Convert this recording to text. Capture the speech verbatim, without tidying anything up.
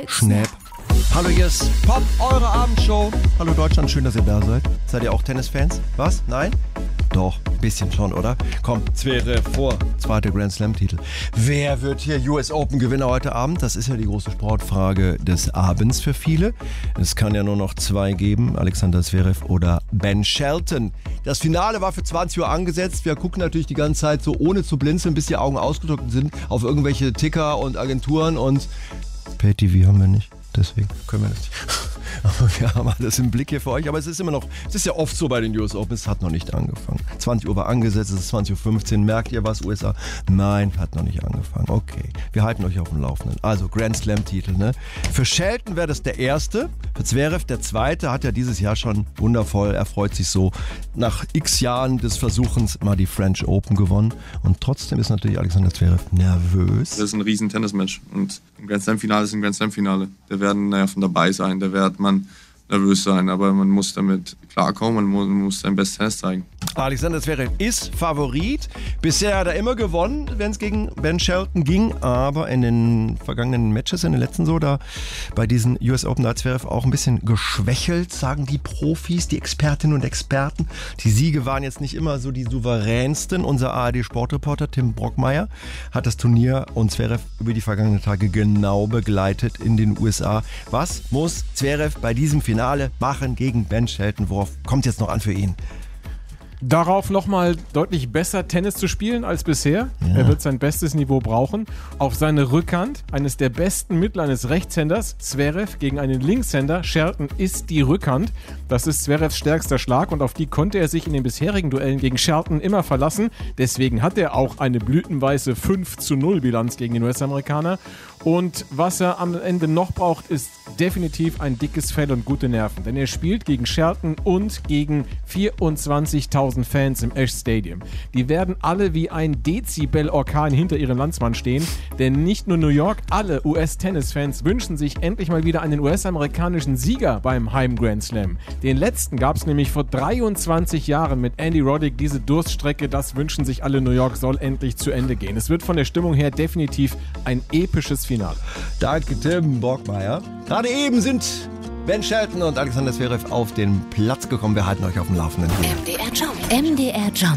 Schnapp. Hallo, hier ist Pop, eure Abendshow. Hallo Deutschland, schön, dass ihr da seid. Seid ihr auch Tennisfans? Was? Nein? Doch, ein bisschen schon, oder? Komm, Zverev vor. Zweiter Grand Slam-Titel. Wer wird hier U S Open-Gewinner heute Abend? Das ist ja die große Sportfrage des Abends für viele. Es kann ja nur noch zwei geben, Alexander Zverev oder Ben Shelton. Das Finale war für zwanzig Uhr angesetzt. Wir gucken natürlich die ganze Zeit so ohne zu blinzeln, bis die Augen ausgedrückt sind, auf irgendwelche Ticker und Agenturen und Pay-T V haben wir nicht. Deswegen können wir das nicht. Aber wir haben alles im Blick hier für euch. Aber es ist immer noch, es ist ja oft so bei den U S Open, es hat noch nicht angefangen. zwanzig Uhr war angesetzt, es ist zwanzig Uhr fünfzehn. Merkt ihr was, U S A? Nein, hat noch nicht angefangen. Okay, wir halten euch auf dem Laufenden. Also Grand Slam-Titel, ne? Für Shelton wäre das der erste. Für Zverev der zweite, hat ja dieses Jahr schon wundervoll, er freut sich so, nach x Jahren des Versuchens mal die French Open gewonnen. Und trotzdem ist natürlich Alexander Zverev nervös. Das ist ein riesen Tennismatch und ein Grand Slam-Finale ist ein Grand Slam-Finale. Da werden Nerven dabei sein, da wird man nervös sein, aber man muss damit klarkommen, man muss, man muss sein bestes Tennis zeigen. Alexander Zverev ist Favorit. Bisher hat er immer gewonnen, wenn es gegen Ben Shelton ging, aber in den vergangenen Matches, in den letzten so, da bei diesen U S Open, da hat Zverev auch ein bisschen geschwächelt, sagen die Profis, die Expertinnen und Experten. Die Siege waren jetzt nicht immer so die souveränsten. Unser A R D-Sportreporter Tim Brockmeier hat das Turnier und Zverev über die vergangenen Tage genau begleitet in den U S A. Was muss Zverev bei diesem Finale machen gegen Ben Shelton? Worauf kommt jetzt noch an für ihn? Darauf nochmal deutlich besser Tennis zu spielen als bisher. Ja. Er wird sein bestes Niveau brauchen. Auf seine Rückhand, eines der besten Mittel eines Rechtshänders, Zverev gegen einen Linkshänder, Shelton, ist die Rückhand. Das ist Zverevs stärkster Schlag und auf die konnte er sich in den bisherigen Duellen gegen Shelton immer verlassen. Deswegen hat er auch eine blütenweiße fünf zu null Bilanz gegen den U S-Amerikaner. Und was er am Ende noch braucht, ist definitiv ein dickes Fell und gute Nerven. Denn er spielt gegen Shelton und gegen vierundzwanzigtausend Fans im Ash Stadium. Die werden alle wie ein Dezibel-Orkan hinter ihrem Landsmann stehen. Denn nicht nur New York, alle U S-Tennis-Fans wünschen sich endlich mal wieder einen U S-amerikanischen Sieger beim Heim-Grand Slam. Den letzten gab es nämlich vor dreiundzwanzig Jahren mit Andy Roddick. Diese Durststrecke, das wünschen sich alle. New York soll endlich zu Ende gehen. Es wird von der Stimmung her definitiv ein episches Finale. Danke, Tim Brockmeier. Gerade eben sind Ben Shelton und Alexander Zverev auf den Platz gekommen. Wir halten euch auf dem Laufenden. M D R Jump. M D R Jump.